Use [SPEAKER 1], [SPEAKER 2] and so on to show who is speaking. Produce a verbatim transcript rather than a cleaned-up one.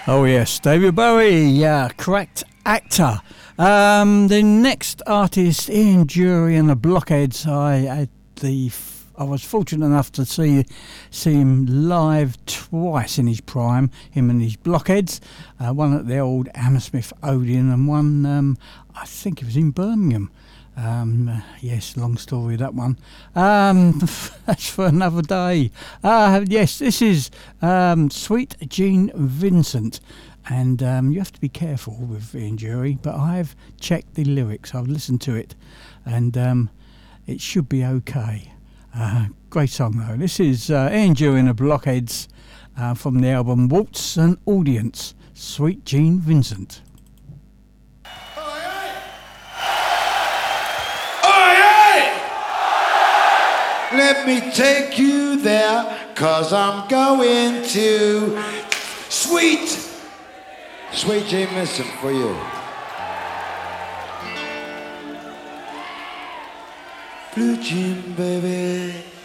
[SPEAKER 1] Oh yes, David Bowie, yeah, correct actor. Um, the next artist, Ian Dury and the Blockheads. I had the, I was fortunate enough to see see him live twice in his prime. Him and his Blockheads, uh, one at the old Hammersmith Odeon, and one um, I think it was in Birmingham. Um, yes, long story that one. Um, that's for another day. Uh, yes, this is um, Sweet Jean Vincent, and um, you have to be careful with Ian Dury, but I've checked the lyrics, I've listened to it, and um, it should be okay. Uh, great song though. This is uh, Ian Dury and the Blockheads uh, from the album Waltz and Audience, Sweet Jean Vincent.
[SPEAKER 2] Let me take you there, cause I'm going to Sweet, Sweet Jean Vincent for you. Blue Jean, baby.